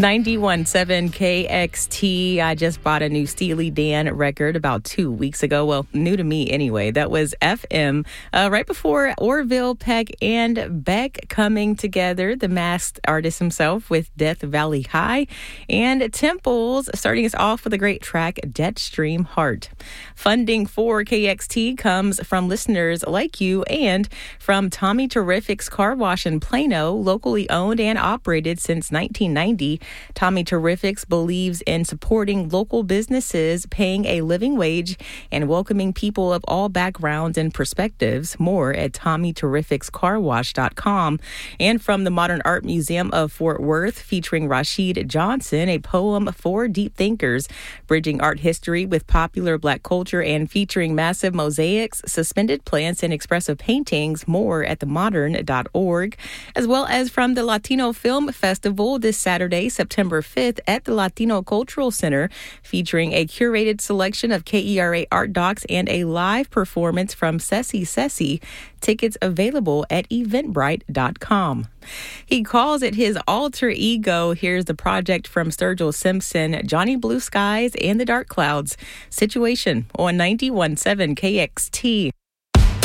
91.7 KXT. I just bought a new Steely Dan record about 2 weeks ago. Well, new to me anyway. That was FM. Right before Orville Peck and Beck coming together, the masked artist himself with Death Valley High, and Temples starting us off with a great track, Jetstream Heart. Funding for KXT comes from listeners like you and from Tommy Terrific's Car Wash in Plano, locally owned and operated since 1990. Tommy Terrifics believes in supporting local businesses, paying a living wage, and welcoming people of all backgrounds and perspectives. More at TommyTerrificsCarWash.com. And from the Modern Art Museum of Fort Worth, featuring Rashid Johnson, a poem for deep thinkers, bridging art history with popular Black culture and featuring massive mosaics, suspended plants, and expressive paintings. More at themodern.org. As well as from the Latino Film Festival this Saturday, September 5th at the Latino Cultural Center, featuring a curated selection of KERA art docs and a live performance from Ceci Ceci. Tickets available at eventbrite.com. He calls it his alter ego. Here's the project from Sturgill Simpson, Johnny Blue Skies and the Dark Clouds. Situation on 91.7 KXT.